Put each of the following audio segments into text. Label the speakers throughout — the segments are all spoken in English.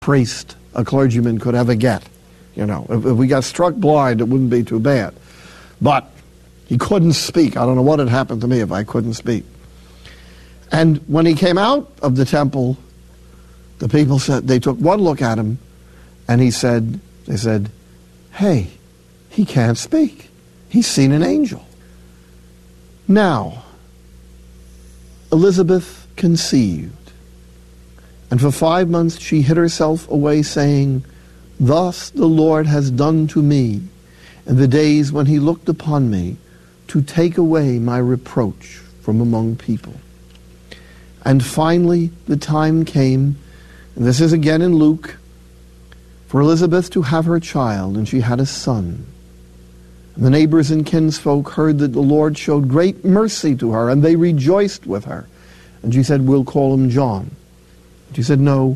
Speaker 1: priest a clergyman could ever get. You know, if we got struck blind, it wouldn't be too bad. But he couldn't speak. I don't know what had happened to me if I couldn't speak. And when he came out of the temple, the people said, they took one look at him, and they said, hey, he can't speak. He's seen an angel. Now, Elizabeth conceived, and for 5 months she hid herself away, saying, thus the Lord has done to me in the days when he looked upon me to take away my reproach from among people. And finally the time came, and this is again in Luke, for Elizabeth to have her child, and she had a son. And the neighbors and kinsfolk heard that the Lord showed great mercy to her, and they rejoiced with her. And she said, we'll call him John. And she said, no,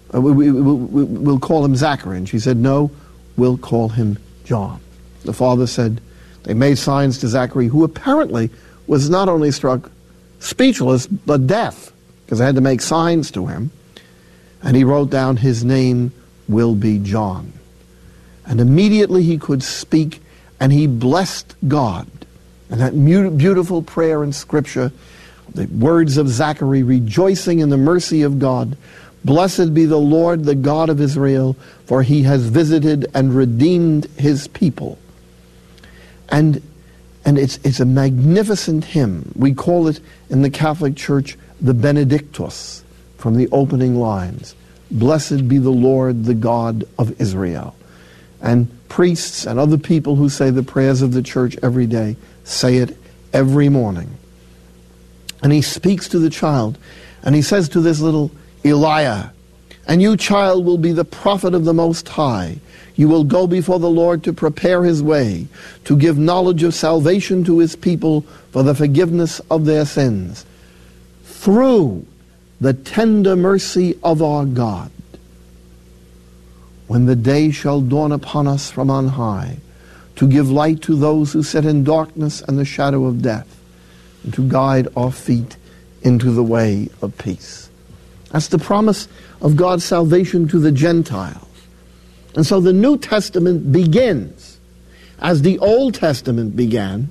Speaker 1: we'll call him Zachary. And she said, no, we'll call him John. The father said, they made signs to Zachary, who apparently was not only struck speechless, but deaf, because they had to make signs to him. And he wrote down, his name will be John. And immediately he could speak, and he blessed God. And that beautiful prayer in Scripture, the words of Zachary, rejoicing in the mercy of God. Blessed be the Lord, the God of Israel, for he has visited and redeemed his people. And it's a magnificent hymn. We call it in the Catholic Church the Benedictus, from the opening lines. Blessed be the Lord, the God of Israel. And priests and other people who say the prayers of the church every day say it every morning. And he speaks to the child, and he says to this little Eliah, and you, child, will be the prophet of the Most High. You will go before the Lord to prepare his way, to give knowledge of salvation to his people for the forgiveness of their sins, through the tender mercy of our God. When the day shall dawn upon us from on high, to give light to those who sit in darkness and the shadow of death, and to guide our feet into the way of peace. That's the promise of God's salvation to the Gentiles. And so the New Testament begins as the Old Testament began,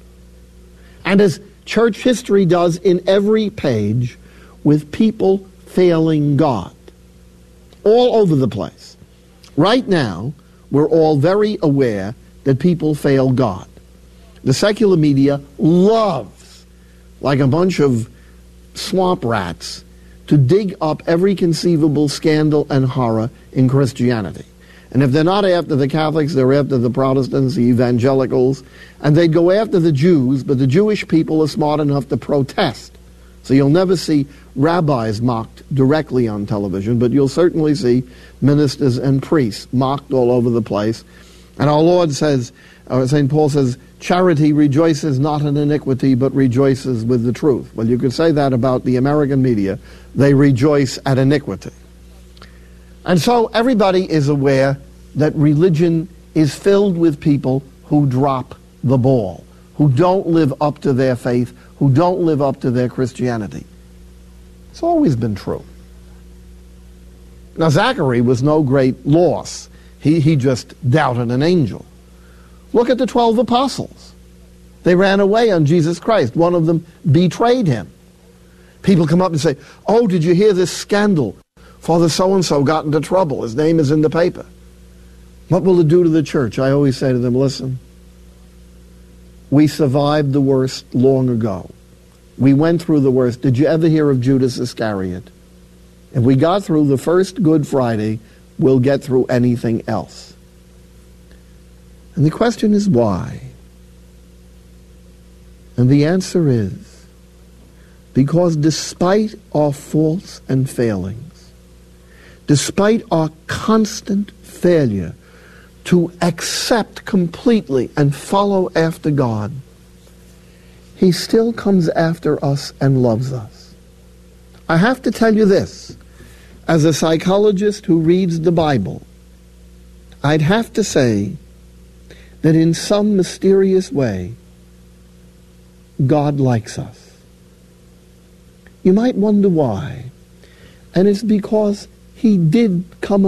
Speaker 1: and as church history does in every page, with people failing God. All over the place. Right now, we're all very aware that people fail God. The secular media loves, like a bunch of swamp rats, to dig up every conceivable scandal and horror in Christianity. And if they're not after the Catholics, they're after the Protestants, the evangelicals, and they'd go after the Jews, but the Jewish people are smart enough to protest. So you'll never see rabbis mocked directly on television, but you'll certainly see ministers and priests mocked all over the place. And our Lord says, St. Paul says, charity rejoices not in iniquity, but rejoices with the truth. Well, you could say that about the American media. They rejoice at iniquity. And so everybody is aware that religion is filled with people who drop the ball, who don't live up to their faith, who don't live up to their Christianity. It's always been true. Now, Zachary was no great loss. He just doubted an angel. Look at the 12 apostles. They ran away on Jesus Christ. One of them betrayed him. People come up and say, oh, did you hear this scandal? Father so-and-so got into trouble. His name is in the paper. What will it do to the church? I always say to them, listen, we survived the worst long ago. We went through the worst. Did you ever hear of Judas Iscariot? If we got through the first Good Friday, we'll get through anything else. And the question is why? And the answer is, because despite our faults and failings, despite our constant failure to accept completely and follow after God, he still comes after us and loves us. I have to tell you this, as a psychologist who reads the Bible, I'd have to say that in some mysterious way, God likes us. You might wonder why, and it's because he did come